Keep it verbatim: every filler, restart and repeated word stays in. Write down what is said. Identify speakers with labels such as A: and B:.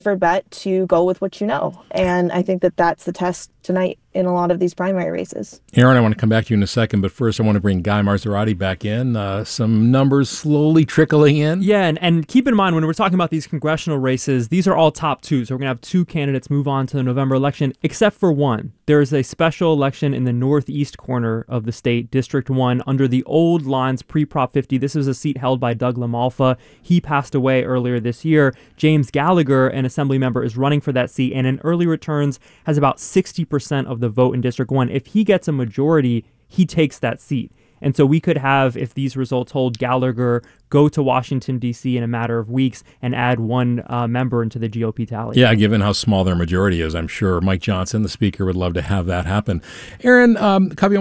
A: safer bet to go with what you know. And I think that that's the test tonight in a lot of these primary races.
B: Aaron, I want to come back to you in a second, but first I want to bring Guy Marzorati back in. Uh, some numbers slowly trickling in.
C: Yeah, and, and keep in mind when we're talking about these congressional races, these are all top two. So we're going to have two candidates move on to the November election, except for one. There is a special election in the northeast corner of the state, District one, under the old lines pre-Prop fifty. This is a seat held by Doug LaMalfa. He passed away earlier this year. James Gallagher, an assembly member, is running for that seat, and in early returns has about sixty percent of the vote in District one. If he gets a majority, he takes that seat. And so we could have, if these results hold, Gallagher go to Washington, D C in a matter of weeks and add one uh, member into the G O P tally.
B: Yeah, given how small their majority is, I'm sure Mike Johnson, the speaker, would love to have that happen. Aaron, um, Covey,